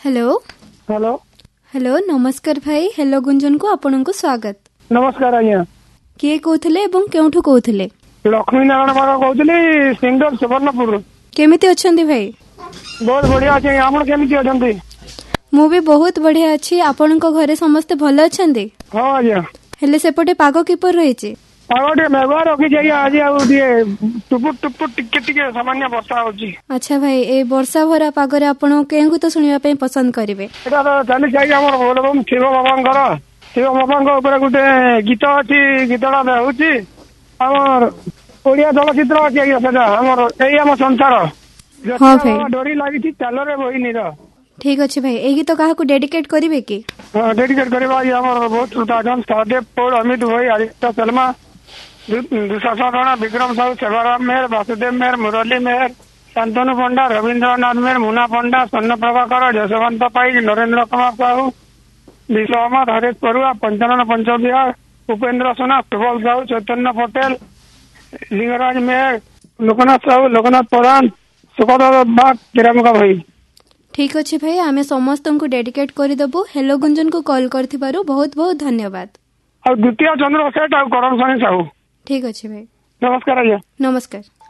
Hello hello hello नमस्कार भाई hello Gunjan को आपन को स्वागत। नमस्कार आज्ञा किए कहूले एवं केउठु कहूले? लक्ष्मी नारायण बाबा कहूली सिंगल सुवर्णपुर। केमिति अछंती भाई? बहुत बढ़िया अच्छे। आपण केमिति अछंती? मु भी बहुत बढ़िया अच्छी। आपन को घरे समस्त भलो अछंती? हां आज्ञा। हेले सेपटे पाग किपर रहिछि? पागटे मेघुआ रखी आज टुपुर टुपुर टिके टिके सामान्य वर्षा होची। अच्छा भाई ए वर्षा भरा पागरे आपण केहु तो सुनिबा पई पसंद करिवे? एटा तो चली जाई हमर बोलबम शिव बाबांकर। शिव बाबांक ऊपर गुटे गीत अछि, गीतडा होची हमर ओडिया चलचित्र अछि आज्ञा। सेटा हमर एई हम संसार हां भाई डोरी लागिछि चालरे बहिनी रा। ठीक अच्छे भाई ए गीत काहा को डेडिकेट करिवे की? हां डेडिकेट करबा हमर बहुत श्रोतागण सहदेव पौड़, अमित भाई, आदित्य शर्मा, दुशासन राणा, विक्रम साहू, सेवाराम मेहर, वासुदेव मेहर, मुरली मेहर, शांतनु पंडा, रविन्द्रनाथ मेहर, मुना पंडा, स्वर्ण प्रभाकर, यशवंत पाई, नरेंद्र कुमार साहू, विश्व अहमद, हरेश परुआ, पंचानन पंचबिहार, उपेंद्र सोना, सुबल साहू, चैतन्य पटेल, लिंगराज मेहर, लोकनाथ साहू, लोकनाथ प्रधान, सुखदास बाग, किरामुका भाई। ठीक अच्छे भाई आमे समस्त को डेडिकेट करदेबू। हेलो गुंजन को कॉल करथिबारु बहुत बहुत धन्यवाद। और द्वितीय चंद्र सेठ और करण साहू। ठीक अच्छे भाई नमस्कार आज्ञा। नमस्कार।